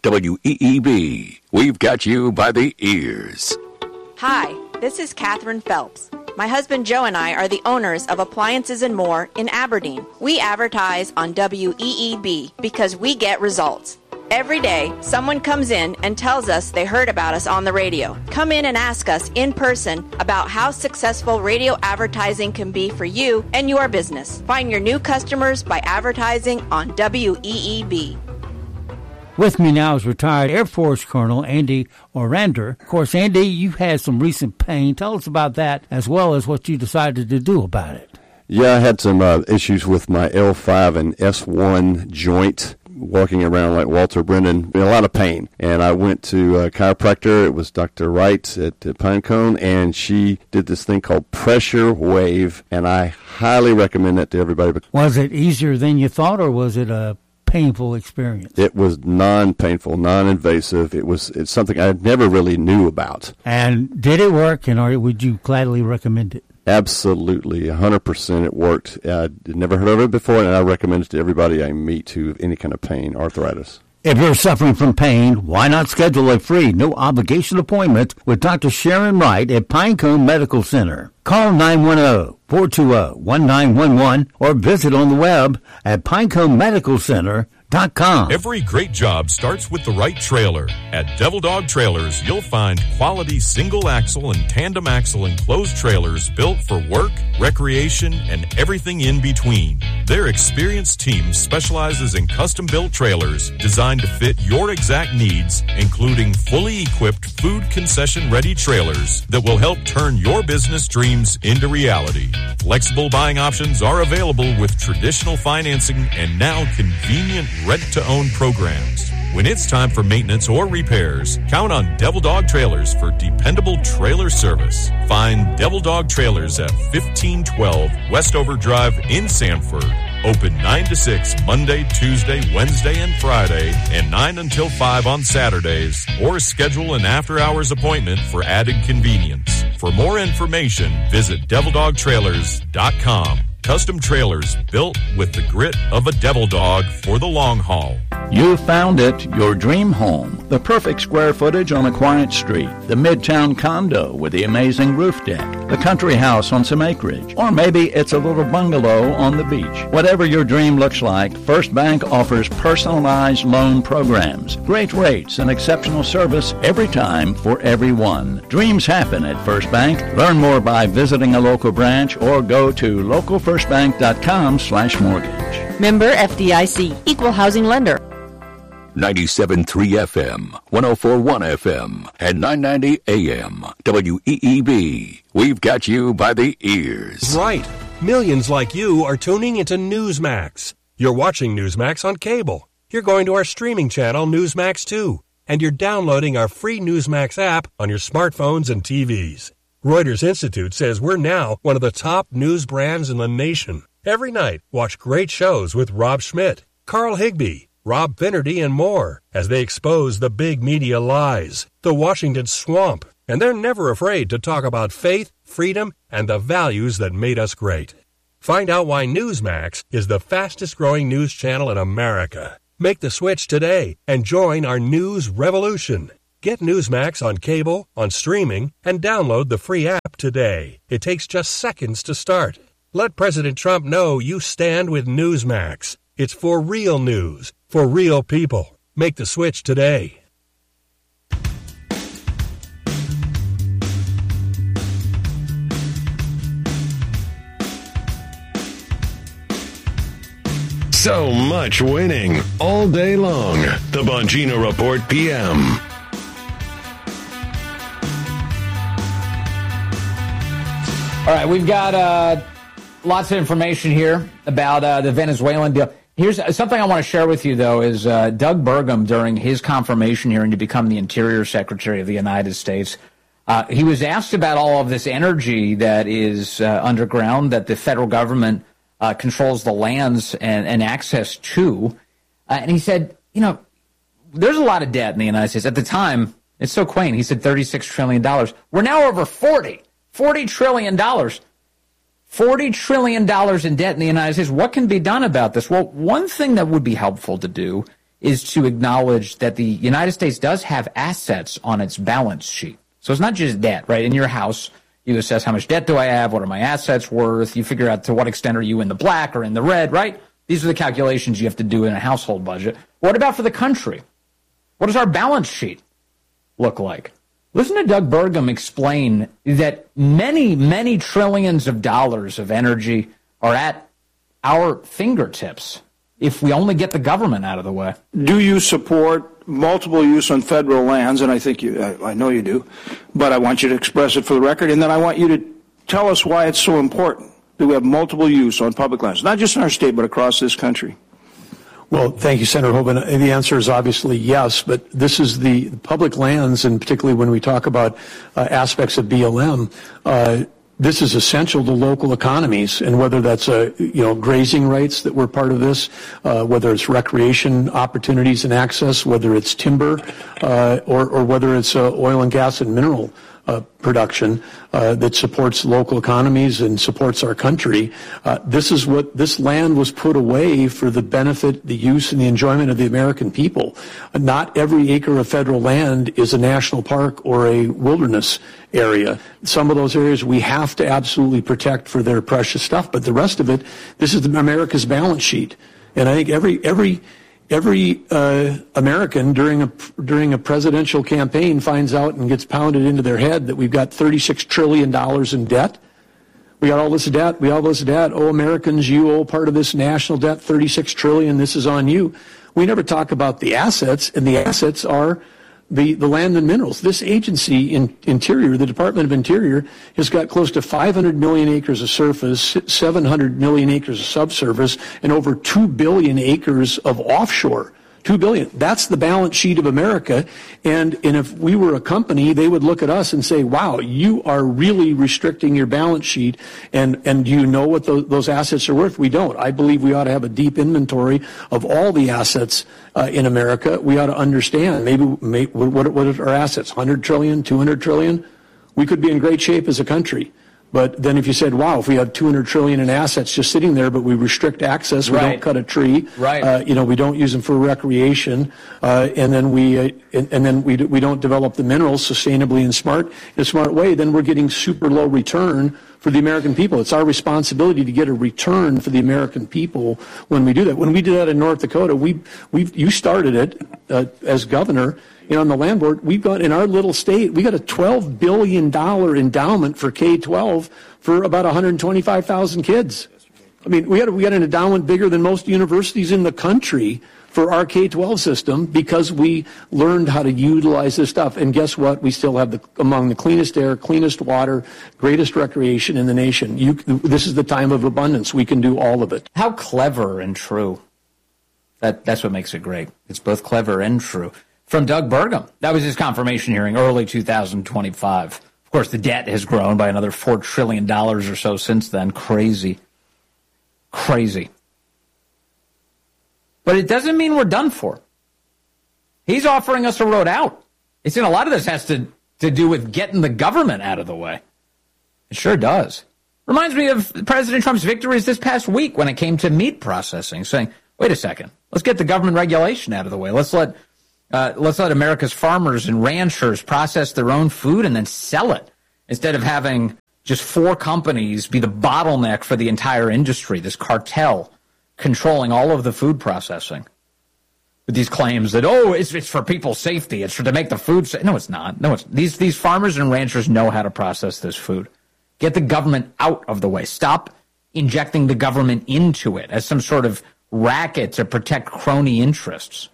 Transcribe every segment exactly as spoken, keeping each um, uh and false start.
W E E B. We've got you by the ears. Hi, this is Catherine Phelps. My husband Joe and I are the owners of Appliances and More in Aberdeen. We advertise on W E E B because we get results. Every day, someone comes in and tells us they heard about us on the radio. Come in and ask us in person about how successful radio advertising can be for you and your business. Find your new customers by advertising on W E E B. With me now is retired Air Force Colonel Andy Orander. Of course, Andy, you've had some recent pain. Tell us about that as well as what you decided to do about it. Yeah, I had some uh, issues with my L five and S one joint, walking around like Walter Brennan, in a lot of pain. And I went to a chiropractor. It was Doctor Wright at Pinecone, and she did this thing called Pressure Wave, and I highly recommend that to everybody. Was it easier than you thought, or was it a painful experience? It was non-painful, non-invasive. It was it's something I never really knew about. And did it work, and or would you gladly recommend it? Absolutely, one hundred percent it worked. I'd never heard of it before, and I recommend it to everybody I meet who have any kind of pain, arthritis. If you're suffering from pain, why not schedule a free, no-obligation appointment with Doctor Sharon Wright at Pinecone Medical Center? Call nine one zero, four two zero, one nine one one or visit on the web at pinecone medical center dot com. Every great job starts with the right trailer. At Devil Dog Trailers, you'll find quality single-axle and tandem-axle enclosed trailers built for work, recreation, and everything in between. Their experienced team specializes in custom-built trailers designed to fit your exact needs, including fully equipped food concession-ready trailers that will help turn your business dreams into reality. Flexible buying options are available with traditional financing and now convenient rent-to-own programs. When it's time for maintenance or repairs, count on Devil Dog Trailers for dependable trailer service. Find Devil Dog Trailers at fifteen twelve Westover Drive in Sanford. Open nine to six Monday, Tuesday, Wednesday, and Friday, and nine until five on Saturdays, or schedule an after-hours appointment for added convenience. For more information, visit devil dog trailers dot com. Custom trailers built with the grit of a devil dog for the long haul. You found it, your dream home. The perfect square footage on a quiet street. The Midtown condo with the amazing roof deck. The country house on some acreage. Or maybe it's a little bungalow on the beach. Whatever your dream looks like, First Bank offers personalized loan programs. Great rates and exceptional service every time for everyone. Dreams happen at First Bank. Learn more by visiting a local branch or go to local first bank dot com slash mortgage. Member F D I C, Equal Housing Lender. ninety-seven point three F M, one oh four point one F M, and nine ninety A M. W E E B. We've got you by the ears. Right. Millions like you are tuning into Newsmax. You're watching Newsmax on cable. You're going to our streaming channel, Newsmax two. And you're downloading our free Newsmax app on your smartphones and T Vs. Reuters Institute says we're now one of the top news brands in the nation. Every night, watch great shows with Rob Schmidt, Carl Higbee, Rob Finnerty, and more as they expose the big media lies, the Washington swamp, and they're never afraid to talk about faith, freedom, and the values that made us great. Find out why Newsmax is the fastest-growing news channel in America. Make the switch today and join our news revolution. Get Newsmax on cable, on streaming, and download the free app today. It takes just seconds to start. Let President Trump know you stand with Newsmax. It's for real news, for real people. Make the switch today. So much winning all day long. The Bongino Report P M. All right, we've got uh, lots of information here about uh, the Venezuelan deal. Here's something I want to share with you, though, is uh, Doug Burgum, during his confirmation hearing to become the Interior Secretary of the United States, uh, he was asked about all of this energy that is uh, underground, that the federal government uh, controls the lands and, and access to. Uh, and he said, you know, there's a lot of debt in the United States. At the time, it's so quaint, he said thirty-six trillion dollars. We're now over forty. forty trillion dollars. forty trillion dollars in debt in the United States. What can be done about this? Well, one thing that would be helpful to do is to acknowledge that the United States does have assets on its balance sheet. So it's not just debt, right? In your house, you assess how much debt do I have? What are my assets worth? You figure out to what extent are you in the black or in the red, right? These are the calculations you have to do in a household budget. What about for the country? What does our balance sheet look like? Listen to Doug Burgum explain that many, many trillions of dollars of energy are at our fingertips if we only get the government out of the way. Do you support multiple use on federal lands? And I think you, I, I know you do, but I want you to express it for the record, and then I want you to tell us why it's so important that we have multiple use on public lands, not just in our state, but across this country. Well, thank you, Senator Hoban. And the answer is obviously yes, but this is the public lands, and particularly when we talk about uh, aspects of B L M, uh, this is essential to local economies, and whether that's uh, you know grazing rights that were part of this, uh, whether it's recreation opportunities and access, whether it's timber, uh, or, or whether it's uh, oil and gas and mineral uh, production uh, that supports local economies and supports our country. Uh, this is what this land was put away for the benefit, the use, and the enjoyment of the American people. Uh, not every acre of federal land is a national park or a wilderness area. Some of those areas we have to absolutely protect for their precious stuff, but the rest of it, this is America's balance sheet. And I think every every every uh, American during a during a presidential campaign finds out and gets pounded into their head that we've got thirty-six trillion dollars in debt. We got all this debt. We all this debt. Oh, Americans, you owe part of this national debt, thirty-six trillion dollars. This is on you. We never talk about the assets, and the assets are The, the land and minerals. This agency in Interior, the Department of Interior, has got close to five hundred million acres of surface, seven hundred million acres of subsurface, and over two billion acres of offshore. two billion. That's the balance sheet of America. And, and if we were a company, they would look at us and say, wow, you are really restricting your balance sheet. And, and do you know what those, those assets are worth? We don't. I believe we ought to have a deep inventory of all the assets uh, in America. We ought to understand maybe, maybe what, what are our assets? one hundred trillion, two hundred trillion? We could be in great shape as a country. But then if you said, wow, if we have two hundred trillion in assets just sitting there, but we restrict access, we right. don't cut a tree, right. uh, you know, we don't use them for recreation, uh, and then we uh, and, and then we we don't develop the minerals sustainably and smart in a smart way, then we're getting super low return for the American people. It's our responsibility to get a return for the American people when we do that. When we did that in North Dakota, we we you started it uh, as governor. You know, on the land board, we've got, in our little state, we got a twelve billion dollars endowment for K twelve for about one hundred twenty-five thousand kids. I mean, we got, we got an endowment bigger than most universities in the country for our K twelve system because we learned how to utilize this stuff. And guess what? We still have the, among the cleanest air, cleanest water, greatest recreation in the nation. You, this is the time of abundance. We can do all of it. How clever and true. That, that's what makes it great. It's both clever and true. From Doug Burgum. That was his confirmation hearing, early two thousand twenty-five. Of course, the debt has grown by another four trillion dollars or so since then. Crazy. Crazy. But it doesn't mean we're done for. He's offering us a road out. It's in a lot of this has to, to do with getting the government out of the way. It sure does. Reminds me of President Trump's victories this past week when it came to meat processing, saying, wait a second, let's get the government regulation out of the way. Let's let Uh, let's let America's farmers and ranchers process their own food and then sell it instead of having just four companies be the bottleneck for the entire industry, this cartel controlling all of the food processing. With these claims that, oh, it's, it's for people's safety. It's for to make the food safe. No, it's not. No, it's these these farmers and ranchers know how to process this food. Get the government out of the way. Stop injecting the government into it as some sort of racket to protect crony interests.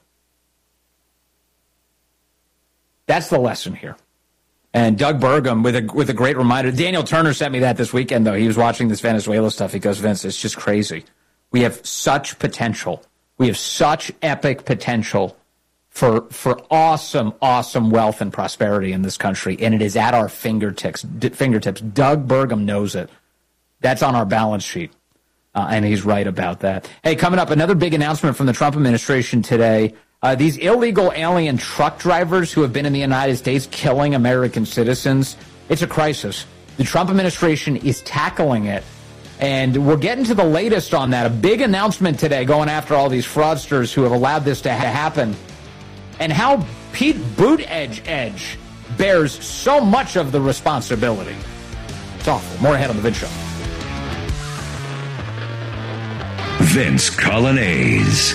That's the lesson here. And Doug Burgum with a with a great reminder. Daniel Turner sent me that this weekend, though. He was watching this Venezuela stuff. He goes, Vince, it's just crazy. We have such potential. We have such epic potential for for awesome, awesome wealth and prosperity in this country, and it is at our fingertips. D- fingertips. Doug Burgum knows it. That's on our balance sheet, uh, and he's right about that. Hey, coming up, another big announcement from the Trump administration today. Uh, these illegal alien truck drivers who have been in the United States killing American citizens, it's a crisis. The Trump administration is tackling it And we're getting to the latest on that. A big announcement today going after all these fraudsters who have allowed this to ha- happen. And how Pete Buttigieg bears so much of the responsibility. It's awful. More ahead on The Vince Show. Vince Colonnese.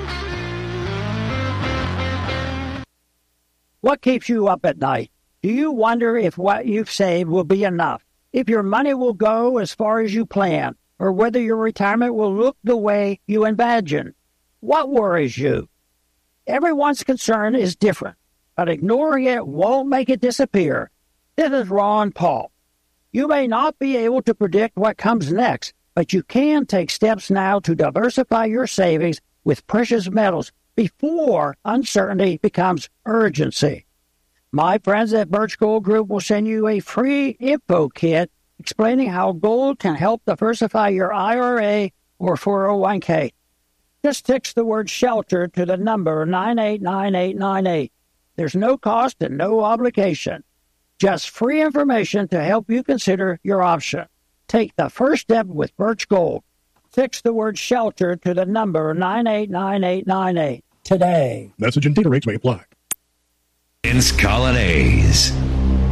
What keeps you up at night? Do you wonder if what you've saved will be enough? If your money will go as far as you plan? Or whether your retirement will look the way you imagine? What worries you? Everyone's concern is different, but ignoring it won't make it disappear. This is Ron Paul. You may not be able to predict what comes next, but you can take steps now to diversify your savings with precious metals before uncertainty becomes urgency. My friends at Birch Gold Group will send you a free info kit explaining how gold can help diversify your I R A or four oh one k. Just text the word SHELTER to the number nine eight nine eight nine eight. There's no cost and no obligation. Just free information to help you consider your option. Take the first step with Birch Gold. Text the word SHELTER to the number nine eight nine eight nine eight today. Message and data rates may apply. Vince Colonnese.